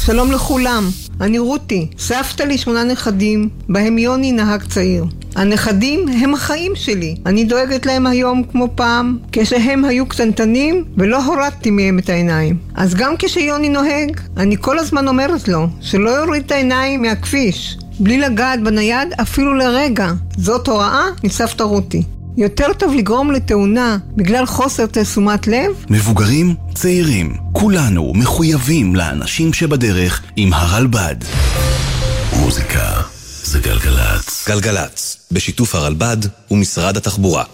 שלום לכולם, אני רותי, סבתא לי 8 נכדים, בהם יוני נהג צעיר. הנכדים הם החיים שלי, אני דואגת להם היום כמו פעם, כשהם היו קטנטנים ולא הורדתי מהם את העיניים. אז גם כשיוני נוהג, אני כל הזמן אומרת לו שלא יוריד את העיניים מהכביש, בלי לגעת בנייד אפילו לרגע. זאת הוראה מסבתא רותי. יותר טוב לגרום לתאונה בגלל חוסר תשומת לב? מבוגרים, צעירים, כולנו מחויבים לאנשים שבדרך עם הרלב"ד. מוזיקה זה גלגלץ. גלגלץ, בשיתוף הרלב"ד ומשרד התחבורה.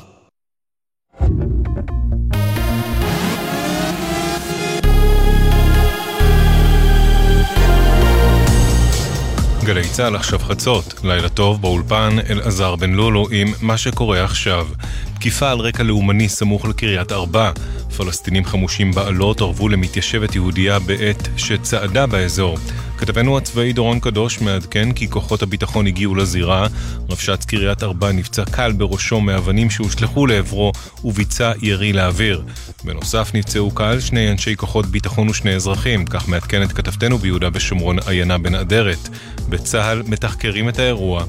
גלי צהל עכשיו חצות, לילה טוב באולפן אלעזר בן לולו עם מה שקורה עכשיו. תקיפה על רקע לאומני סמוך לקריית ארבע. פלסטינים חמושים בעלות ערבו למתיישבת יהודייה בעת שצעדה באזור. כתבנו הצבאי דורון קדוש מעדכן כי כוחות הביטחון הגיעו לזירה. רבש"ץ קריית ארבע נפצע קל בראשו מאבנים שהושלחו לעברו וביצע ירי לאוויר. בנוסף נפצעו קל 2 אנשי כוחות ביטחון ו2 אזרחים, כך מעדכנת כתבתנו ביהודה ושומרון עיינה בן אדרת. בצהל מתחקרים את האירוע.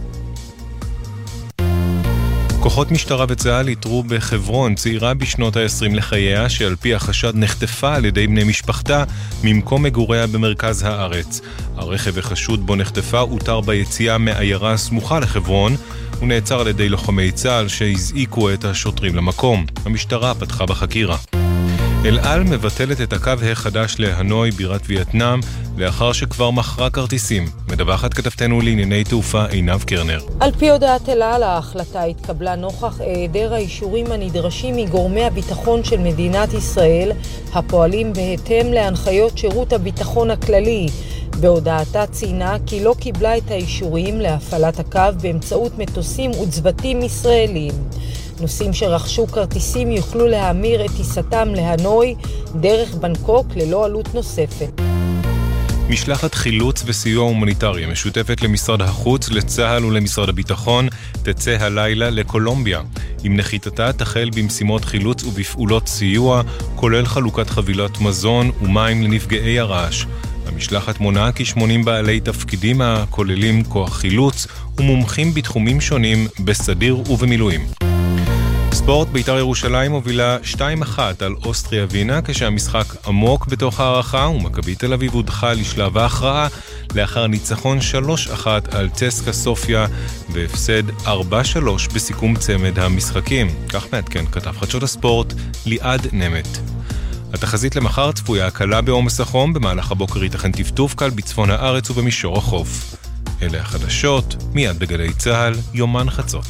כוחות משטרה וצה"ל איתרו בחברון צעירה בשנות ה-20 לחייה שעל פי החשד נחטפה על ידי בני משפחתה ממקום מגוריה במרכז הארץ. הרכב החשוד בו נחטפה הותר ביציאה מעיירה סמוכה לחברון ונעצר על ידי לוחמי צה"ל שהזעיקו את השוטרים למקום. המשטרה פתחה בחקירה. אל על מבטלת את הקו החדש להנוי בירת וייטנאם לאחר שכבר מכרה כרטיסים. מדווחת כתבתנו לענייני תעופה עינב קרנר. על פי הודעת אל על, ההחלטה התקבלה נוכח היעדר האישורים הנדרשים מגורמי הביטחון של מדינת ישראל הפועלים בהתאם להנחיות שירות הביטחון הכללי. בהודעתה ציינה כי לא קיבלה את האישורים להפעלת הקו באמצעות מטוסים וצוותים ישראלים. נוסעים שרכשו כרטיסים יוכלו להמיר את טיסתם להנוי דרך בנקוק ללא עלות נוספת. משלחת חילוץ וסיוע הומניטרי משותפת למשרד החוץ, לצה"ל ולמשרד הביטחון תצא הלילה לקולומביה. עם נחיתתה תחל במשימות חילוץ ובפעולות סיוע, כולל חלוקת חבילות מזון ומים לנפגעי הרעש. המשלחת מונה כ-80 בעלי תפקידים הכוללים כוח חילוץ ומומחים בתחומים שונים בסדיר ובמילואים. ספורט, בית"ר ירושלים הובילה 2-1 על אוסטריה וינה כשהמשחק עמוק בתוך הערכה ומכבי תל אביב הודחה לשלב ההכרעה לאחר ניצחון 3-1 על צסקה סופיה והפסד 4-3 בסיכום צמד המשחקים. כך מעדכן כתב חדשות הספורט ליעד נמת. התחזית למחר צפויה קלה בעומס החום, במהלך הבוקר ייתכן טפטוף קל בצפון הארץ ובמישור החוף. אלה החדשות, מיד בגלי צהל, יומן חצות.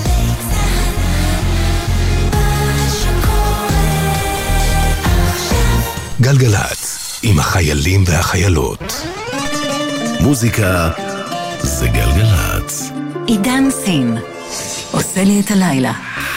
גלגלץ, עם החיילים והחיילות. מוזיקה זה גלגלץ. עידן סין עושה לי את הלילה.